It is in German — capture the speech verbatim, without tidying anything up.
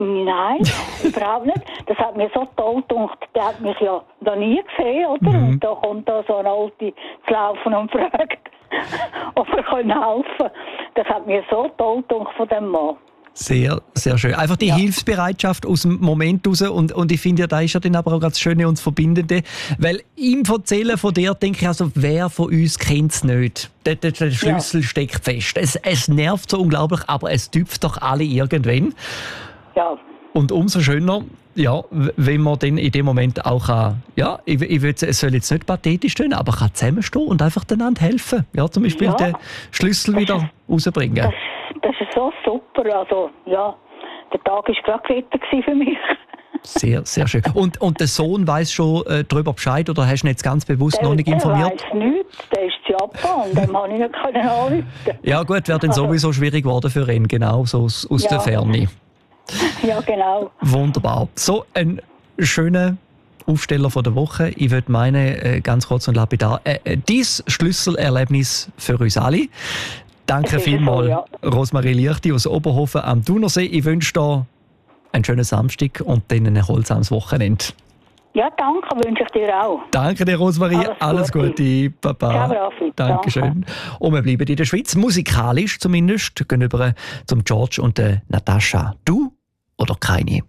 Nein, überhaupt nicht. Das hat mir so toll gedacht. Der hat mich ja noch nie gesehen, oder? Mhm. Und da kommt da so eine Alte zu laufen und fragt, ob er helfen kann. Das hat mir so toll gedacht von dem Mann. Sehr, sehr schön. Einfach die Ja. Hilfsbereitschaft aus dem Moment raus. Und, und ich finde ja, da ist ja dann aber auch ganz das Schöne und das Verbindende. Weil im Erzählen von dir denke ich also, wer von uns kennt es nicht? Der, der, der Schlüssel ja. steckt fest. Es, es nervt so unglaublich, aber es tüpft doch alle irgendwann. Ja. Und umso schöner, ja, wenn man dann in dem Moment auch kann, ja, ich, ich will, es soll jetzt nicht pathetisch stehen, aber kann zusammenstehen und einfach einander helfen. Ja, zum Beispiel Ja. den Schlüssel Das wieder ist, rausbringen. Das, das ist so super. Also, ja, der Tag war gerade gerettet für mich. Sehr, sehr schön. Und, und der Sohn weiss schon äh, darüber Bescheid oder hast du ihn jetzt ganz bewusst Der, noch nicht informiert? Der weiss nichts, der ist zu Japan und dem konnte ich nicht anrufen. Ja gut, wäre dann sowieso schwierig geworden für ihn, genau, so aus, aus Ja. der Ferne. Ja, genau. Wunderbar. So ein schöner Aufsteller von der Woche. Ich würde meinen, äh, ganz kurz und lapidar, äh, äh, dies Schlüsselerlebnis für uns alle. Danke Das ist vielmals, so, ja. Rosmarie Liechti aus Oberhofen am Thunersee. Ich wünsche dir einen schönen Samstag und dann ein erholsames Wochenende. Ja, danke, wünsche ich dir auch. Danke dir, Rosmarie. Alles, Alles Gute. Gute. Papa. Ciao, Raffi. Dankeschön. Und wir bleiben in der Schweiz, musikalisch zumindest. Gehen über zum George und der Natascha. Du oder keine?